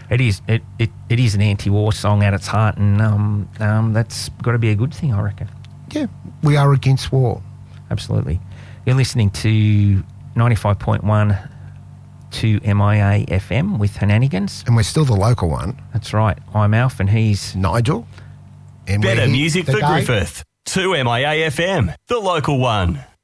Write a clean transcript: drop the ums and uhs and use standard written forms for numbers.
It is. It is an anti-war song at its heart, and that's got to be a good thing, I reckon. Yeah, we are against war. Absolutely. You're listening to 95.1 to MIA FM with Henanigans. And we're still the local one. That's right. I'm Alf and he's Nigel. And Better music for Griffith. 2 MIA FM, the local one.